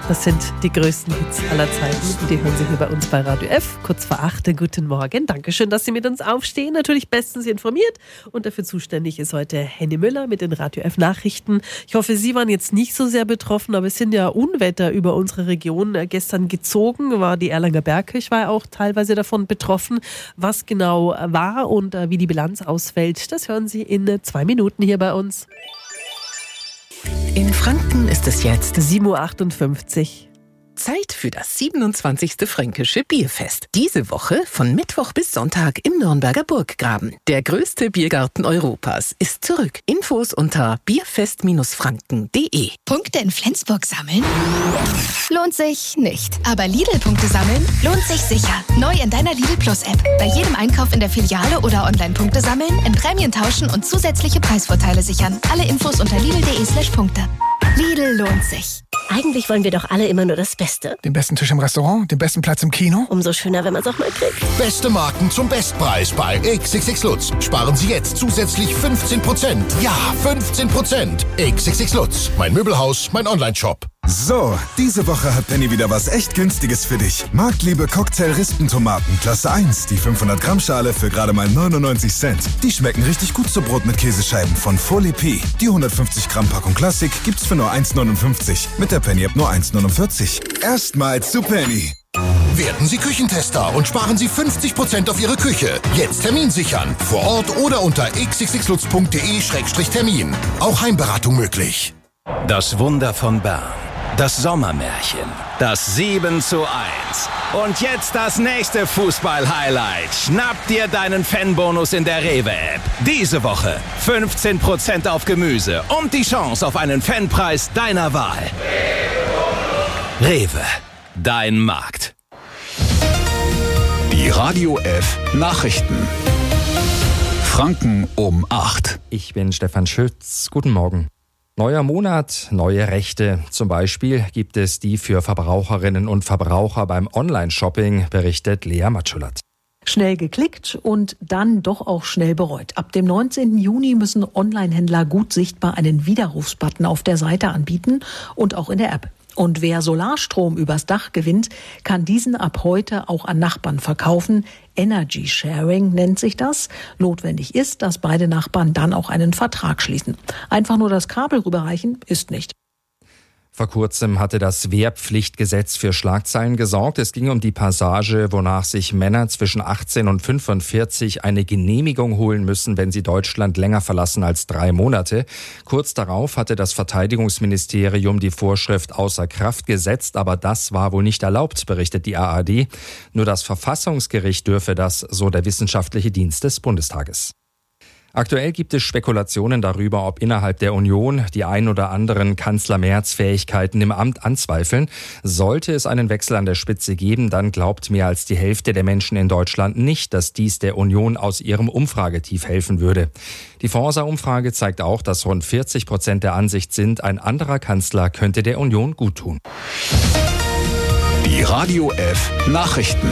Das sind die größten Hits aller Zeiten. Die hören Sie hier bei uns bei Radio F. Kurz vor 8. Guten Morgen. Dankeschön, dass Sie mit uns aufstehen. Natürlich bestens informiert. Und dafür zuständig ist heute Henny Müller mit den Radio F Nachrichten. Ich hoffe, Sie waren jetzt nicht so sehr betroffen, aber es sind ja Unwetter über unsere Region gestern gezogen. War die Erlanger Bergkirche war auch teilweise davon betroffen. Was genau war und wie die Bilanz ausfällt, das hören Sie in 2 Minuten hier bei uns. In Franken ist es jetzt 7.58 Uhr. Zeit für das 27. Fränkische Bierfest. Diese Woche von Mittwoch bis Sonntag im Nürnberger Burggraben. Der größte Biergarten Europas ist zurück. Infos unter bierfest-franken.de. Punkte in Flensburg sammeln? Lohnt sich nicht. Aber Lidl-Punkte sammeln lohnt sich sicher. Neu in deiner Lidl Plus-App. Bei jedem Einkauf in der Filiale oder Online-Punkte sammeln, in Prämien tauschen und zusätzliche Preisvorteile sichern. Alle Infos unter lidl.de/Punkte. Lidl lohnt sich. Eigentlich wollen wir doch alle immer nur das Beste. Den besten Tisch im Restaurant, den besten Platz im Kino. Umso schöner, wenn man es auch mal kriegt. Beste Marken zum Bestpreis bei XXX Lutz. Sparen Sie jetzt zusätzlich 15%. Ja, 15%. XXX Lutz. Mein Möbelhaus, mein Onlineshop. So, diese Woche hat Penny wieder was echt Günstiges für dich. Marktliebe Cocktail-Rispentomaten, Klasse 1, die 500 Gramm Schale für gerade mal 99 Cent. Die schmecken richtig gut zu Brot mit Käsescheiben von Folie P. Die 150 Gramm Packung Klassik gibt's für nur 1,59. Mit der Penny-App nur 1,49. Erstmals zu Penny. Werden Sie Küchentester und sparen Sie 50% auf Ihre Küche. Jetzt Termin sichern. Vor Ort oder unter xxxlutz.de/termin. Auch Heimberatung möglich. Das Wunder von Bern. Das Sommermärchen. Das 7:1. Und jetzt das nächste Fußball-Highlight. Schnapp dir deinen Fanbonus in der Rewe-App. Diese Woche 15% auf Gemüse und die Chance auf einen Fanpreis deiner Wahl. Rewe. Dein Markt. Die Radio F Nachrichten. Franken um 8. Ich bin Stefan Schütz. Guten Morgen. Neuer Monat, neue Rechte. Zum Beispiel gibt es die für Verbraucherinnen und Verbraucher beim Online-Shopping, berichtet Lea Matschulat. Schnell geklickt und dann doch auch schnell bereut. Ab dem 19. Juni müssen Online-Händler gut sichtbar einen Widerrufsbutton auf der Seite anbieten und auch in der App. Und wer Solarstrom übers Dach gewinnt, kann diesen ab heute auch an Nachbarn verkaufen. Energy Sharing nennt sich das. Notwendig ist, dass beide Nachbarn dann auch einen Vertrag schließen. Einfach nur das Kabel rüberreichen ist nicht. Vor kurzem hatte das Wehrpflichtgesetz für Schlagzeilen gesorgt. Es ging um die Passage, wonach sich Männer zwischen 18 und 45 eine Genehmigung holen müssen, wenn sie Deutschland länger verlassen als 3 Monate. Kurz darauf hatte das Verteidigungsministerium die Vorschrift außer Kraft gesetzt, aber das war wohl nicht erlaubt, berichtet die ARD. Nur das Verfassungsgericht dürfe das, so der wissenschaftliche Dienst des Bundestages. Aktuell gibt es Spekulationen darüber, ob innerhalb der Union die ein oder anderen Kanzler Merz Fähigkeiten im Amt anzweifeln. Sollte es einen Wechsel an der Spitze geben, dann glaubt mehr als die Hälfte der Menschen in Deutschland nicht, dass dies der Union aus ihrem Umfragetief helfen würde. Die Forsa-Umfrage zeigt auch, dass rund 40% der Ansicht sind, ein anderer Kanzler könnte der Union guttun. Die Radio F Nachrichten.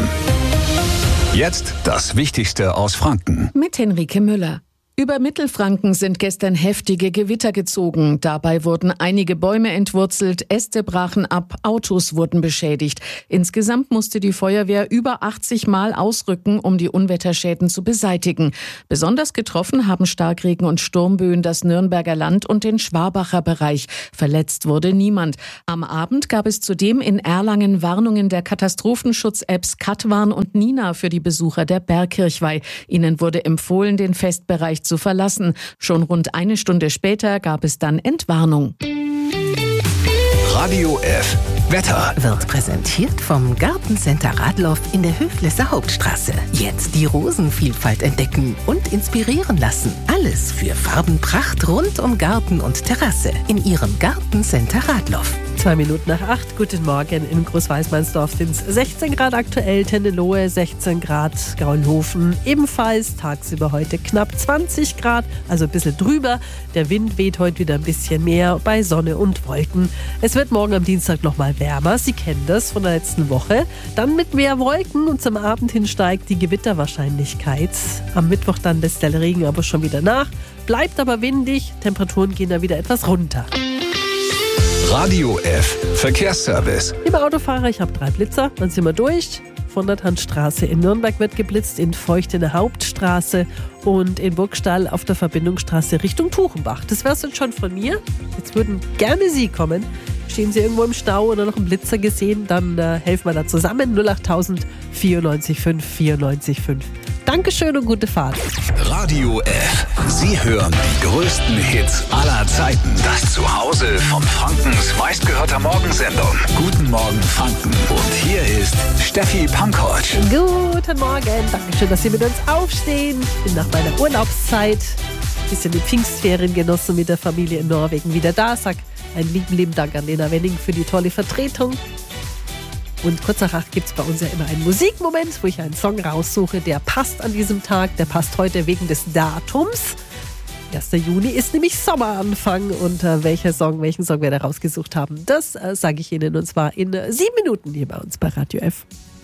Jetzt das Wichtigste aus Franken. Mit Henrike Müller. Über Mittelfranken sind gestern heftige Gewitter gezogen. Dabei wurden einige Bäume entwurzelt, Äste brachen ab, Autos wurden beschädigt. Insgesamt musste die Feuerwehr über 80 Mal ausrücken, um die Unwetterschäden zu beseitigen. Besonders getroffen haben Starkregen und Sturmböen das Nürnberger Land und den Schwabacher Bereich. Verletzt wurde niemand. Am Abend gab es zudem in Erlangen Warnungen der Katastrophenschutz-Apps Katwarn und Nina für die Besucher der Bergkirchweih. Ihnen wurde empfohlen, den Festbereich zu verlassen. Schon rund eine Stunde später gab es dann Entwarnung. Radio F Wetter wird präsentiert vom Gartencenter Radloff in der Höflesser Hauptstraße. Jetzt die Rosenvielfalt entdecken und inspirieren lassen. Alles für Farbenpracht rund um Garten und Terrasse in Ihrem Gartencenter Radloff. 2 Minuten nach 8. Guten Morgen. In Großweißmannsdorf sind es 16 Grad aktuell, Tennelohe 16 Grad, Graulhofen ebenfalls. Tagsüber heute knapp 20 Grad, also ein bisschen drüber. Der Wind weht heute wieder ein bisschen mehr bei Sonne und Wolken. Es wird morgen am Dienstag nochmal wärmer. Sie kennen das von der letzten Woche. Dann mit mehr Wolken und zum Abend hin steigt die Gewitterwahrscheinlichkeit. Am Mittwoch dann lässt der Regen aber schon wieder nach. Bleibt aber windig. Temperaturen gehen da wieder etwas runter. Radio F Verkehrsservice. Lieber Autofahrer, ich habe 3 Blitzer, dann sind wir durch. Von der Tannstraße in Nürnberg wird geblitzt, in Feucht in der Hauptstraße und in Burgstall auf der Verbindungsstraße Richtung Tuchenbach. Das wär's dann schon von mir. Jetzt würden gerne Sie kommen. Stehen Sie irgendwo im Stau oder noch einen Blitzer gesehen, dann helfen wir da zusammen. 08000 94 5 94 5. Dankeschön und gute Fahrt. Radio F. Sie hören die größten Hits aller Zeiten. Das Zuhause von Frankens meistgehörter Morgensendung. Guten Morgen Franken. Und hier ist Steffi Pankovic. Guten Morgen. Dankeschön, dass Sie mit uns aufstehen. Ich bin nach meiner Urlaubszeit ein bisschen die Pfingstferien genossen mit der Familie in Norwegen wieder da. Sag einen lieben Dank an Lena Wenning für die tolle Vertretung. Und kurz nach 8 gibt es bei uns ja immer einen Musikmoment, wo ich einen Song raussuche, der passt an diesem Tag, der passt heute wegen des Datums. 1. Juni ist nämlich Sommeranfang und welchen Song wir da rausgesucht haben, das sage ich Ihnen und zwar in 7 Minuten hier bei uns bei Radio F.